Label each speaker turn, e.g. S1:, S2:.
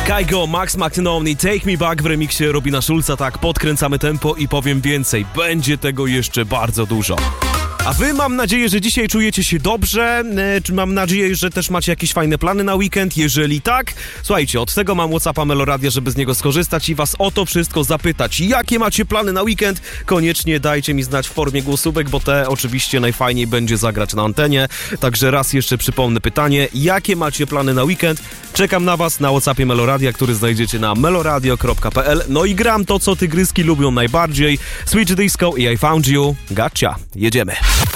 S1: Kygo, Max McAnally, Take Me Back w remiksie Robina Schulza. Tak, podkręcamy tempo i powiem więcej, będzie tego jeszcze bardzo dużo. A wy, mam nadzieję, że dzisiaj czujecie się dobrze, mam nadzieję, że też macie jakieś fajne plany na weekend. Jeżeli tak, słuchajcie, od tego mam WhatsAppa Meloradia, żeby z niego skorzystać i was o to wszystko zapytać. Jakie macie plany na weekend? Koniecznie dajcie mi znać w formie głosówek, bo te oczywiście najfajniej będzie zagrać na antenie. Także raz jeszcze przypomnę pytanie, jakie macie plany na weekend? Czekam na was na WhatsAppie Meloradia, który znajdziecie na meloradio.pl. No i gram to, co tygryski lubią najbardziej. Switch Disco i I Found You. Gotcha. Jedziemy.